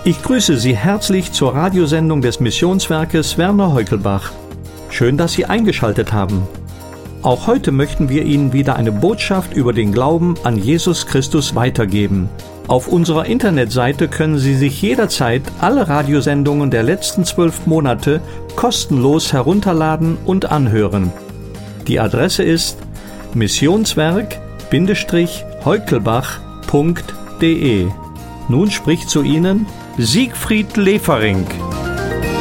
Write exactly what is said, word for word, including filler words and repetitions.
Ich grüße Sie herzlich zur Radiosendung des Missionswerkes Werner Heukelbach. Schön, dass Sie eingeschaltet haben. Auch heute möchten wir Ihnen wieder eine Botschaft über den Glauben an Jesus Christus weitergeben. Auf unserer Internetseite können Sie sich jederzeit alle Radiosendungen der letzten zwölf Monate kostenlos herunterladen und anhören. Die Adresse ist missionswerk Heukelbach punkt de. Nun spricht zu Ihnen Siegfried Lefering.